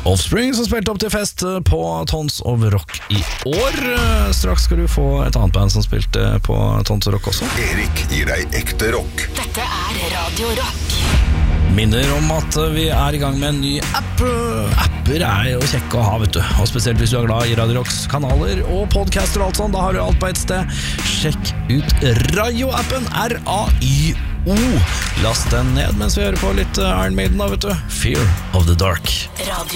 Offspring som spilte opp til fest på Tons of Rock i år. Straks skal du få et annet band som spilte på Tons of Rock også. Erik gir deg ekte rock. Dette Radio Rock. Minner om at vi i gang med en ny app. Apper jo kjekke å ha, vet du. Og spesielt hvis du glad i Radio Rocks kanaler og podcaster og alt sånt, da har du alt på et sted. Sjekk ut Rayo-appen, R-A-Y-O. Last den ned mens vi hører på litt Iron Maiden da, vet du. Fear of the Dark. Radio